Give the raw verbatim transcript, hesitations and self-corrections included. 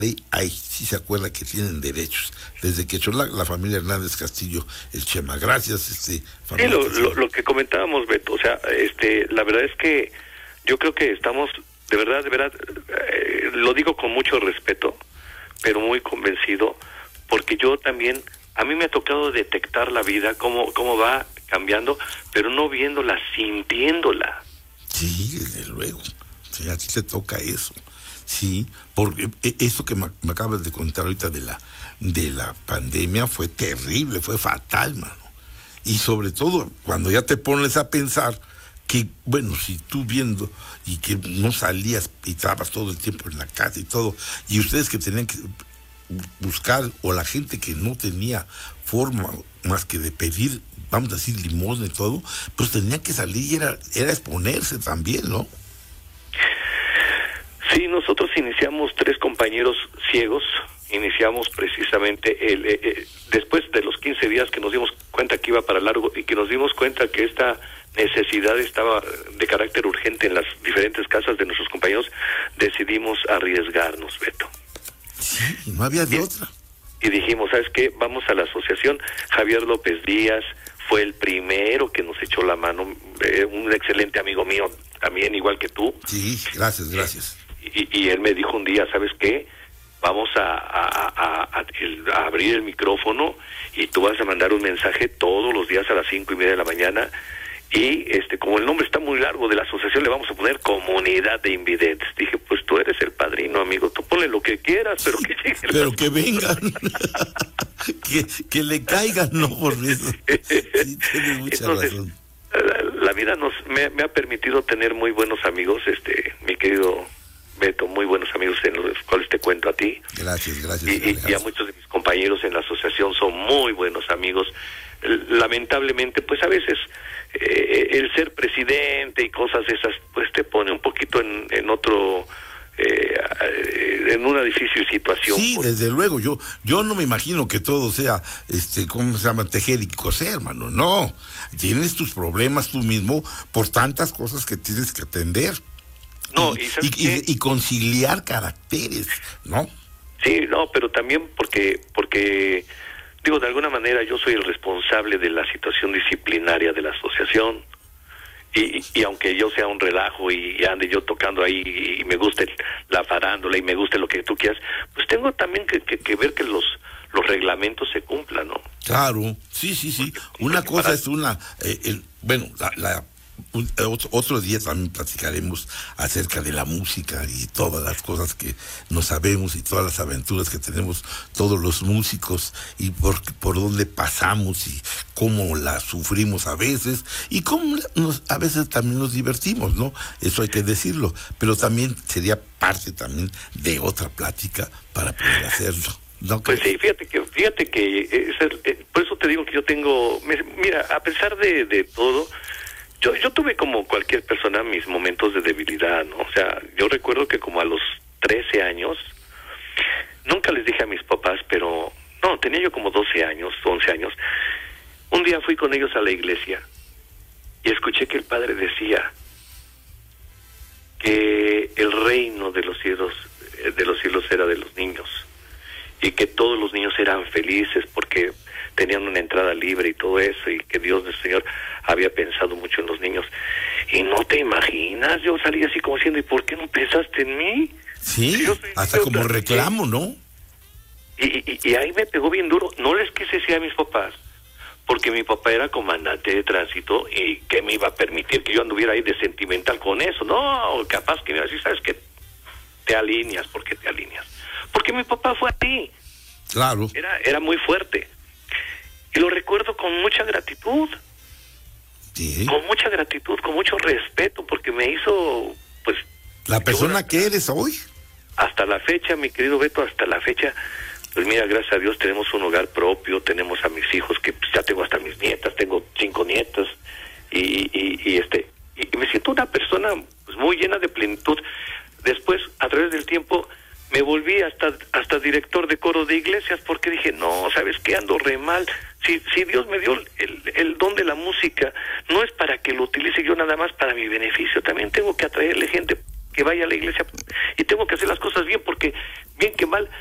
ahí sí se acuerda que tienen derechos, desde que echó la, la familia Hernández Castillo el Chema. Gracias, este sí, lo, lo, lo que comentábamos, Beto, o sea, este, la verdad es que yo creo que estamos, de verdad, de verdad, eh, lo digo con mucho respeto, pero muy convencido, porque yo también, a mí me ha tocado detectar la vida, cómo, cómo va cambiando, pero no viéndola, sintiéndola. Sí, desde luego, sí, a ti te toca eso. Sí, porque eso que me, me acabas de contar ahorita de la de la pandemia fue terrible, fue fatal, mano. Y sobre todo cuando ya te pones a pensar que, bueno, si tú viendo y que no salías y estabas todo el tiempo en la casa y todo, y ustedes que tenían que buscar, o la gente que no tenía forma más que de pedir, vamos a decir, limosna y todo, pues tenían que salir y era, era exponerse también, ¿no? Sí, nosotros iniciamos tres compañeros ciegos, iniciamos precisamente el, eh, eh, después de los quince días que nos dimos cuenta que iba para largo y que nos dimos cuenta que esta necesidad estaba de carácter urgente en las diferentes casas de nuestros compañeros, decidimos arriesgarnos, Beto. Sí, no había de y, otra. Y dijimos, ¿sabes qué? Vamos a la asociación. Javier López Díaz fue el primero que nos echó la mano, eh, un excelente amigo mío, también igual que tú. Sí, gracias, gracias. Y, y él me dijo un día, ¿sabes qué? Vamos a, a, a, a, a abrir el micrófono y tú vas a mandar un mensaje todos los días a las cinco y media de la mañana. Y este, como el nombre está muy largo de la asociación, le vamos a poner Comunidad de Invidentes. Dije, pues tú eres el padrino, amigo, tú ponle lo que quieras, pero que lleguen. Pero que vengan, que, que le caigan, no por eso. Sí, tienes mucha Entonces, razón. La, la vida nos me, me ha permitido tener muy buenos amigos, este, mi querido Beto, muy buenos amigos en los cuales te cuento a ti. Gracias, gracias. Y, y a muchos de mis compañeros en la asociación son muy buenos amigos. Lamentablemente, pues a veces eh, el ser presidente y cosas de esas, pues te pone un poquito en, en otro, eh, en una difícil situación. Sí, pues. Desde luego, yo yo no me imagino que todo sea, este, ¿cómo se llama? Tejer y coser, hermano. No, tienes tus problemas tú mismo por tantas cosas que tienes que atender. No, y, y, y, y, y conciliar caracteres, ¿no? Sí, no, pero también porque, porque, digo, de alguna manera yo soy el responsable de la situación disciplinaria de la asociación, y, y, y aunque yo sea un relajo y, y ande yo tocando ahí y me guste la farándula y me guste lo que tú quieras, pues tengo también que, que, que ver que los los reglamentos se cumplan, ¿no? Claro, sí, sí, sí. Porque, una porque cosa para... es una, eh, el, bueno, la... la Un, otro, otro día también platicaremos acerca de la música y todas las cosas que no sabemos y todas las aventuras que tenemos todos los músicos y por, por dónde pasamos y cómo la sufrimos a veces y cómo nos, a veces también nos divertimos, ¿no? Eso hay que decirlo, pero también sería parte también de otra plática para poder hacerlo. ¿No? Pues sí, fíjate que, fíjate que es el, eh, por eso te digo que yo tengo, me, mira, a pesar de, de todo, Yo yo tuve como cualquier persona mis momentos de debilidad, ¿no? O sea, yo recuerdo que como a los trece años, nunca les dije a mis papás, pero no, tenía yo como doce años, once años. Un día fui con ellos a la iglesia y escuché que el padre decía que el reino de los cielos, de los cielos era de los niños y que todos los niños eran felices porque tenían una entrada libre y todo eso, y que Dios nuestro Señor había pensado mucho en los niños. Y no te imaginas, yo salí así como diciendo, ¿y por qué no pensaste en mí? Sí, si hasta como reclamo, ¿no? Y, y, y ahí me pegó bien duro. No les quise decir a mis papás, porque mi papá era comandante de tránsito y que me iba a permitir que yo anduviera ahí de sentimental con eso. No, capaz que me iba a decir, ¿sabes qué? Te alineas, ¿por qué te alineas? Porque mi papá fue así. Claro. Era, era muy fuerte. Y lo recuerdo con mucha gratitud. Sí. Con mucha gratitud, con mucho respeto, porque me hizo, pues... La persona que eres hoy. Hasta la fecha, mi querido Beto, hasta la fecha, pues mira, gracias a Dios tenemos un hogar propio, tenemos a mis hijos, que pues, ya tengo hasta mis nietas, tengo cinco nietas, y, y, y este, y me siento una persona pues, muy llena de plenitud. Después, a través del tiempo, me volví hasta hasta director de coro de iglesias, porque dije, no, ¿sabes qué? Ando re mal. Si, si Dios me dio el, el don de la música, no es para que lo utilice yo nada más para mi beneficio, también tengo que atraerle gente que vaya a la iglesia y tengo que hacer las cosas bien porque bien que mal